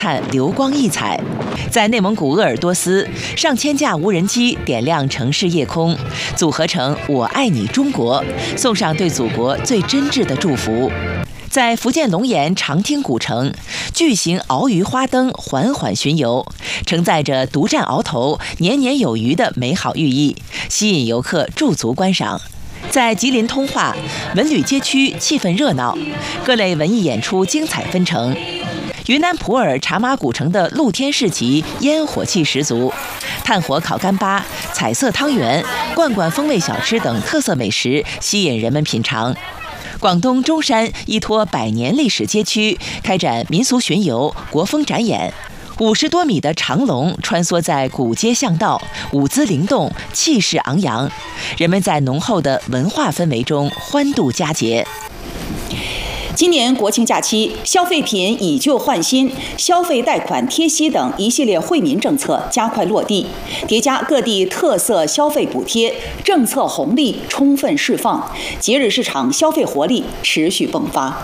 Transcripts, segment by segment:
看流光溢彩。在内蒙古鄂尔多斯，上千架无人机点亮城市夜空，组合成“我爱你中国”，送上对祖国最真挚的祝福。在福建龙岩长汀古城，巨型鳌鱼花灯缓缓巡游，承载着独占鳌头、年年有余的美好寓意，吸引游客驻足观赏。在吉林通化，文旅街区气氛热闹，各类文艺演出精彩纷呈。云南普洱茶马古城的露天市集烟火气十足，炭火烤干巴、彩色汤圆、罐罐风味小吃等特色美食吸引人们品尝。广东中山依托100年历史街区开展民俗巡游、国风展演，50多米的长龙穿梭在古街巷道，舞姿灵动，气势昂扬，人们在浓厚的文化氛围中欢度佳节。 今年国庆假期，消费品以旧换新、消费贷款贴息等一系列惠民政策加快落地，叠加各地特色消费补贴，政策红利充分释放，节日市场消费活力持续迸发。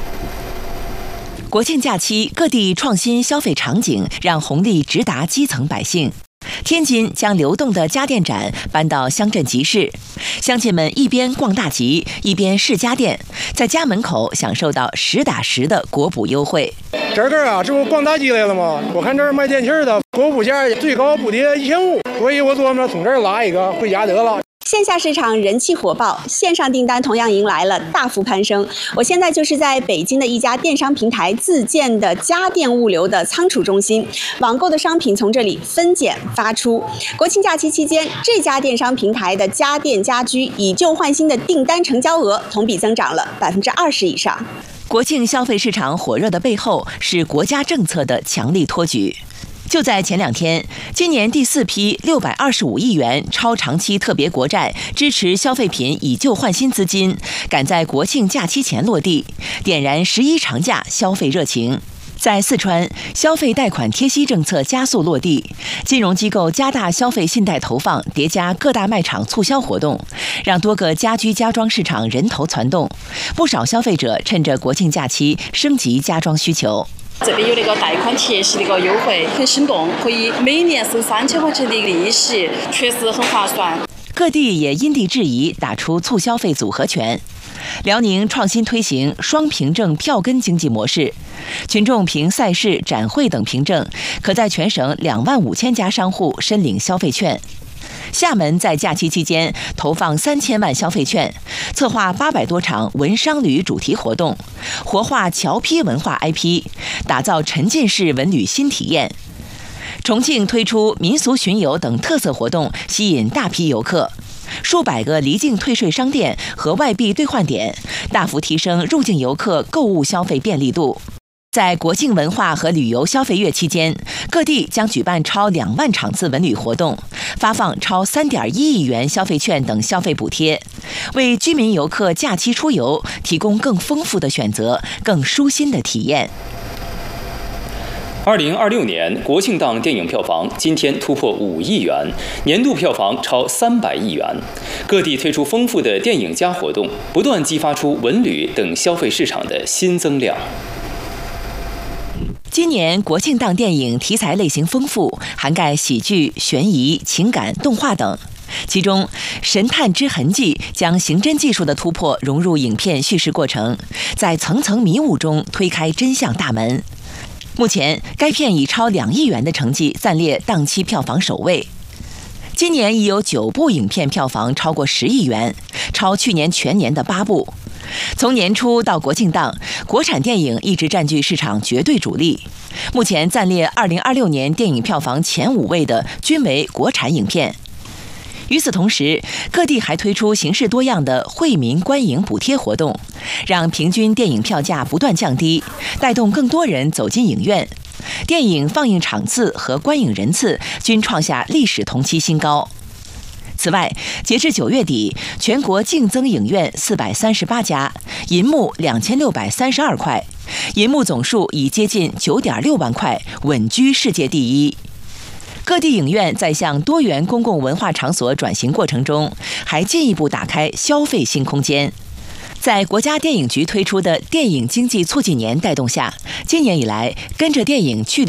国庆假期，各地创新消费场景让红利直达基层百姓。天津将流动的家电展搬到乡镇集市，乡亲们一边逛大集，一边试家电，在家门口享受到实打实的国补优惠。 这不逛大集来了吗？我看这儿卖电器的，国补价最高补贴1500，所以我琢磨从这儿拉一个回家得了。 线下市场人气火爆，线上订单同样迎来了大幅攀升。我现在就是在北京的一家电商平台自建的家电物流的仓储中心，网购的商品从这里分拣发出。国庆假期期间，这家电商平台的家电家居以旧换新的订单成交额同比增长了20%以上。 国庆消费市场火热的背后是国家政策的强力托举。就在前2天，今年第4批625亿元超长期特别国债支持消费品以旧换新资金，赶在国庆假期前落地，点燃11长假消费热情。在四川，消费贷款贴息政策加速落地，金融机构加大消费信贷投放，叠加各大卖场促销活动，让多个家居家装市场人头攒动，不少消费者趁着国庆假期升级家装需求。 这边有那个贷款贴息的一个优惠，很心动，可以每年收3000块钱的利息，确实很划算。 各地也因地制宜打出促消费组合拳。辽宁创新推行双凭证票根经济模式，群众凭赛事、展会等凭证，可在全省25000家商户申领消费券。厦门在假期期间投放3000万消费券，策划800多场文商旅主题活动，活化侨批文化 IP， 打造沉浸式文旅新体验。重庆推出民俗巡游等特色活动，吸引大批游客。数百个离境退税商店和外币兑换点，大幅提升入境游客购物消费便利度。在国庆文化和旅游消费月期间，各地将举办超2万场次文旅活动，发放超3.1亿元消费券等消费补贴，为居民游客假期出游提供更丰富的选择、更舒心的体验。 2026年国庆档电影票房今天突破5亿元，年度票房超300亿元。各地推出丰富的电影加活动，不断激发出文旅等消费市场的新增量。 今年国庆档电影题材类型丰富，涵盖喜剧、悬疑、情感、动画等。其中，《神探之痕迹》将刑侦技术的突破融入影片叙事过程，在层层迷雾中推开真相大门。目前，该片以超2亿元的成绩暂列档期票房首位。今年已有9部影片票房超过10亿元，超去年全年的8部。从年初到国庆档，国产电影一直占据市场绝对主力。目前暂列2026年电影票房前5位的均为国产影片。与此同时，各地还推出形式多样的惠民观影补贴活动，让平均电影票价不断降低，带动更多人走进影院。电影放映场次和观影人次均创下历史同期新高。此外，截至9月底，全国净增影院438家，银幕2632块，银幕总数已接近9.6万块，稳居世界第一。各地影院在向多元公共文化场所转型过程中，还进一步打开消费新空间。在国家电影局推出的电影经济促进年带动下，今年以来跟着电影去